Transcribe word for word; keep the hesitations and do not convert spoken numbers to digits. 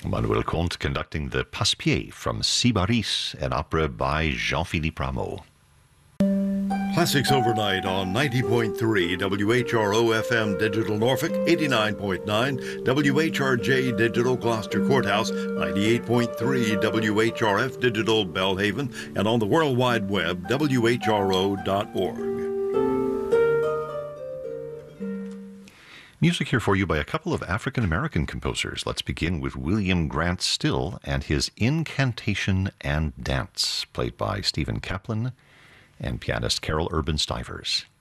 Manuel Comte conducting the Passepied from Sybaris, an opera by Jean-Philippe Rameau. Classics Overnight on ninety point three W H R O F M Digital Norfolk, eighty-nine point nine W H R J Digital Gloucester Courthouse, ninety-eight point three W H R F Digital Belhaven, and on the World Wide Web, W H R O dot org. Music here for you by a couple of African-American composers. Let's begin with William Grant Still and his Incantation and Dance, played by Stephen Kaplan and pianist Carol Urban Stivers.